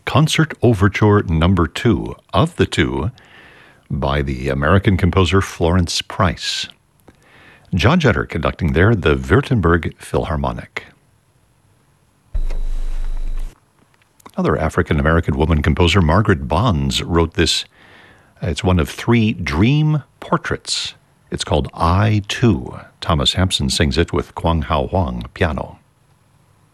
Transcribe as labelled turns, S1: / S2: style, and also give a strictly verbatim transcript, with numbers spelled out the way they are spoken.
S1: Concert Overture Number Two, of the two, by the American composer Florence Price. John Jetter conducting there the Württemberg Philharmonic. Another African-American woman composer, Margaret Bonds, wrote this. It's one of three dream portraits. It's called I, Too. Thomas Hampson sings it with Kwang Hao Huang piano.